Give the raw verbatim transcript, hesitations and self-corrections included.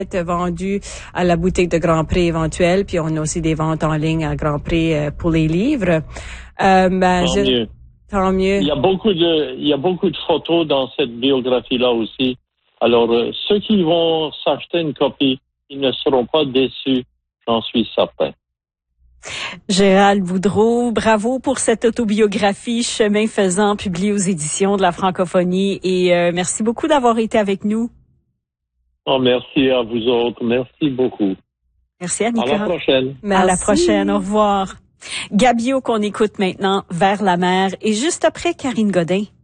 être vendu à la boutique de Grand Prix éventuelle, puis on a aussi des ventes en ligne à Grand Prix euh, pour les livres. Euh, ben, Tant je, mieux. Tant mieux. Il y a beaucoup de, il y a beaucoup de photos dans cette biographie-là aussi. Alors, euh, ceux qui vont s'acheter une copie, ils ne seront pas déçus, j'en suis certain. Gérald Boudreau, bravo pour cette autobiographie Chemin faisant, publiée aux éditions de la francophonie, et euh, merci beaucoup d'avoir été avec nous. Oh, merci à vous autres. Merci beaucoup. Merci, Annika. À la prochaine. À la prochaine. Au revoir. Gabio qu'on écoute maintenant, Vers la mer, et juste après Karine Godin.